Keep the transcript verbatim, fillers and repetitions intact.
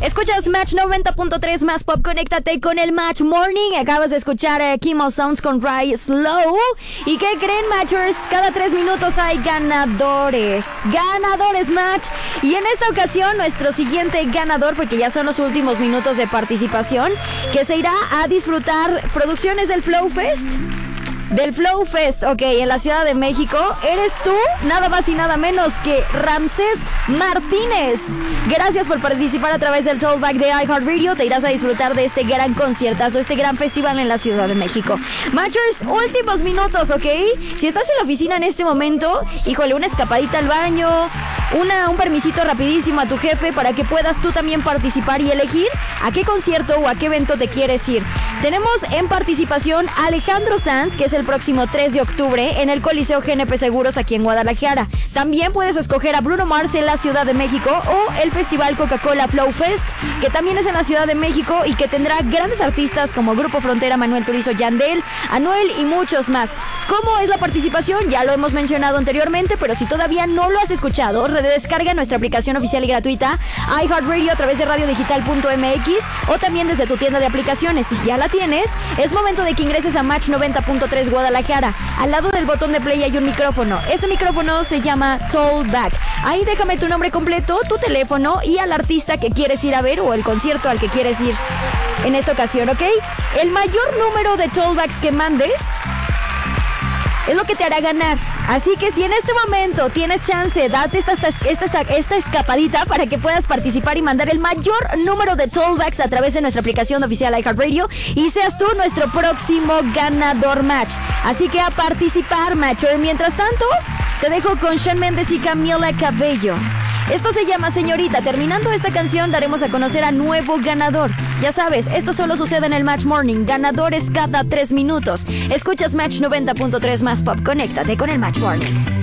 Escuchas Match noventa punto tres más pop. Conéctate con el Match Morning. Acabas de escuchar eh, Kimo Sounds con Rise Slow. ¿Y qué creen, Matchers? Cada tres minutos hay ganadores. Ganadores, Match. Y en esta ocasión, nuestro siguiente ganador, porque ya son los últimos minutos de participación, que se irá a disfrutar producciones del Flow Fest. Del Flow Fest, ok, en la Ciudad de México. Eres tú, nada más y nada menos que Ramsés Martínez. Gracias por participar a través del Talkback de iHeartRadio. Te irás a disfrutar de este gran conciertazo, este gran festival en la Ciudad de México. Matchers, últimos minutos, ok. Si estás en la oficina en este momento, híjole, una escapadita al baño, una, un permisito rapidísimo a tu jefe para que puedas tú también participar y elegir a qué concierto o a qué evento te quieres ir. Tenemos en participación a Alejandro Sanz, que es el próximo tres de octubre en el Coliseo G N P Seguros aquí en Guadalajara. También puedes escoger a Bruno Mars en la Ciudad de México o el Festival Coca-Cola Flow Fest, que también es en la Ciudad de México y que tendrá grandes artistas como Grupo Frontera, Manuel Turizo, Yandel, Anuel y muchos más. ¿Cómo es la participación? Ya lo hemos mencionado anteriormente, pero si todavía no lo has escuchado, redescarga nuestra aplicación oficial y gratuita iHeartRadio a través de radio digital punto m x o también desde tu tienda de aplicaciones. Si ya la tienes, es momento de que ingreses a Match noventa punto tres Guadalajara. Al lado del botón de play hay un micrófono. Ese micrófono se llama Talkback. Ahí déjame tu nombre completo, tu teléfono y al artista que quieres ir a ver o el concierto al que quieres ir en esta ocasión, ¿ok? El mayor número de Talkbacks que mandes es lo que te hará ganar. Así que si en este momento tienes chance, date esta, esta, esta, esta escapadita para que puedas participar y mandar el mayor número de Talkbacks a través de nuestra aplicación oficial iHeartRadio y seas tú nuestro próximo ganador, Match. Así que a participar, Matcher. Mientras tanto, te dejo con Shawn Mendes y Camila Cabello. Esto se llama Señorita. Terminando esta canción daremos a conocer a nuevo ganador. Ya sabes, esto solo sucede en el Match Morning. Ganadores cada tres minutos. Escuchas Match noventa punto tres más pop. Conéctate con el Match Morning.